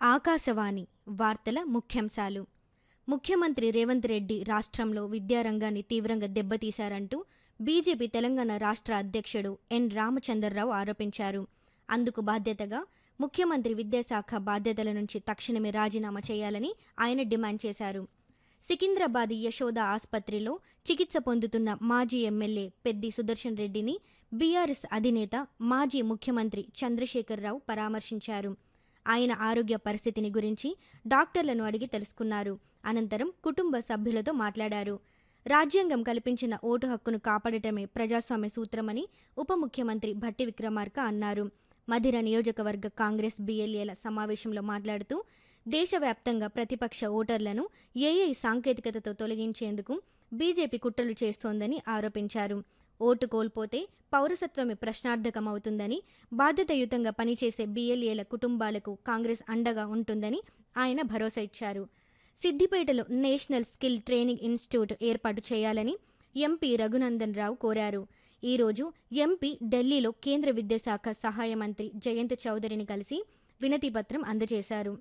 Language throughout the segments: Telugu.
ఆకాశవాణి వార్తల ముఖ్యాంశాలు. ముఖ్యమంత్రి రేవంత్ రెడ్డి రాష్ట్రంలో విద్యారంగాన్ని తీవ్రంగా దెబ్బతీశారంటూ బీజేపీ తెలంగాణ రాష్ట్ర అధ్యక్షుడు ఎన్ రామచందర్రావు ఆరోపించారు. అందుకు బాధ్యతగా ముఖ్యమంత్రి విద్యాశాఖ బాధ్యతల నుంచి తక్షణమే రాజీనామా చేయాలని ఆయన డిమాండ్ చేశారు. సికింద్రాబాద్ యశోద ఆసుపత్రిలో చికిత్స పొందుతున్న మాజీ ఎమ్మెల్యే పెద్ది సుదర్శన్ రెడ్డిని బీఆర్ఎస్ అధినేత మాజీ ముఖ్యమంత్రి చంద్రశేఖరరావు పరామర్శించారు. ఆయన ఆరోగ్య పరిస్థితిని గురించి డాక్టర్లను అడిగి తెలుసుకున్నారు. అనంతరం కుటుంబ సభ్యులతో మాట్లాడారు. రాజ్యాంగం కల్పించిన ఓటు హక్కును కాపాడటమే ప్రజాస్వామ్య సూత్రమని ఉప ముఖ్యమంత్రి భట్టి విక్రమార్క అన్నారు. మధిర నియోజకవర్గ కాంగ్రెస్ బీఎల్ఏల సమావేశంలో మాట్లాడుతూ దేశవ్యాప్తంగా ప్రతిపక్ష ఓటర్లను ఏఐ సాంకేతికతతో తొలగించేందుకు బీజేపీ కుట్రలు చేస్తోందని ఆరోపించారు. ఓటు కోల్పోతే పౌరసత్వమే ప్రశ్నార్థకమవుతుందని, బాధ్యతాయుతంగా పనిచేసే బీఎల్ఏల కుటుంబాలకు కాంగ్రెస్ అండగా ఉంటుందని ఆయన భరోసా ఇచ్చారు. సిద్దిపేటలో నేషనల్ స్కిల్ ట్రైనింగ్ ఇన్స్టిట్యూట్ ఏర్పాటు చేయాలని ఎంపీ రఘునందన్ రావు కోరారు. ఈరోజు ఎంపీ ఢిల్లీలో కేంద్ర విద్యాశాఖ సహాయ మంత్రి జయంత్ చౌదరిని కలిసి వినతిపత్రం అందజేశారు.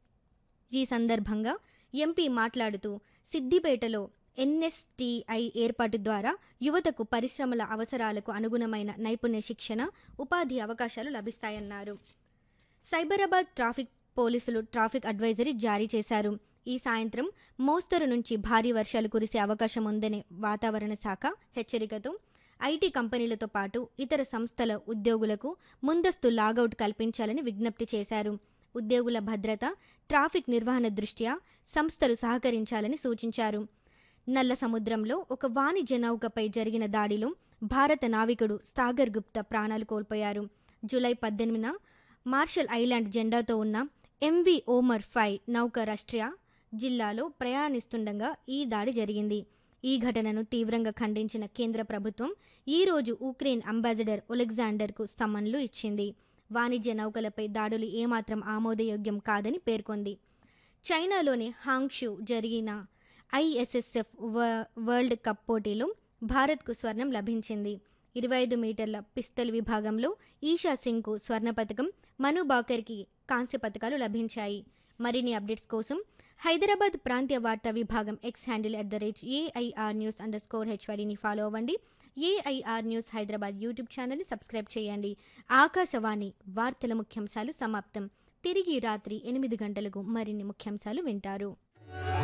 ఈ సందర్భంగా ఎంపీ మాట్లాడుతూ సిద్దిపేటలో ఎన్ఎస్టీఐ ఏర్పాటు ద్వారా యువతకు పరిశ్రమల అవసరాలకు అనుగుణమైన నైపుణ్య శిక్షణ, ఉపాధి అవకాశాలు లభిస్తాయన్నారు. సైబరాబాద్ ట్రాఫిక్ పోలీసులు ట్రాఫిక్ అడ్వైజరీ జారీ చేశారు. ఈ సాయంత్రం మోస్తరు నుంచి భారీ వర్షాలు కురిసే అవకాశం ఉందనే వాతావరణ శాఖ హెచ్చరికతో ఐటీ కంపెనీలతో పాటు ఇతర సంస్థల ఉద్యోగులకు ముందస్తు లాగౌట్ కల్పించాలని విజ్ఞప్తి చేశారు. ఉద్యోగుల భద్రత, ట్రాఫిక్ నిర్వహణ దృష్ట్యా సంస్థలు సహకరించాలని సూచించారు. నల్ల సముద్రంలో ఒక వాణిజ్య నౌకపై జరిగిన దాడిలో భారత నావికుడు సాగర్ గుప్తా ప్రాణాలు కోల్పోయారు. జూలై 18న మార్షల్ ఐలాండ్ జెండాతో ఉన్న ఎంవి ఓమర్ 5 నౌక రష్ట్రియా జిల్లాలో ప్రయాణిస్తుండగా ఈ దాడి జరిగింది. ఈ ఘటనను తీవ్రంగా ఖండించిన కేంద్ర ప్రభుత్వం ఈరోజు ఉక్రెయిన్ అంబాసిడర్ ఒలెగ్జాండర్కు సమన్లు ఇచ్చింది. వాణిజ్య నౌకలపై దాడులు ఏమాత్రం ఆమోదయోగ్యం కాదని పేర్కొంది. చైనాలోని హాంగ్షూ జరిగిన ఐఎస్ఎస్ఎఫ్ వరల్డ్ కప్ పోటీలో భారత్కు స్వర్ణం లభించింది. 25 మీటర్ల పిస్తల్ విభాగంలో ఈషా సింగ్కు స్వర్ణ పతకం, మను బాకర్కి కాంస్య పతకాలు లభించాయి. మరిన్ని అప్డేట్స్ కోసం హైదరాబాద్ ప్రాంతీయ వార్తా విభాగం ఎక్స్ హ్యాండిల్ @AIR News_HYDని ఫాలో అవ్వండి. AIR న్యూస్ హైదరాబాద్ యూట్యూబ్ ఛానల్ని సబ్స్క్రైబ్ చేయండి. ఆకాశవాణి వార్తల ముఖ్యాంశాలు సమాప్తం. తిరిగి రాత్రి 8 గంటలకు మరిన్ని ముఖ్యాంశాలు వింటారు.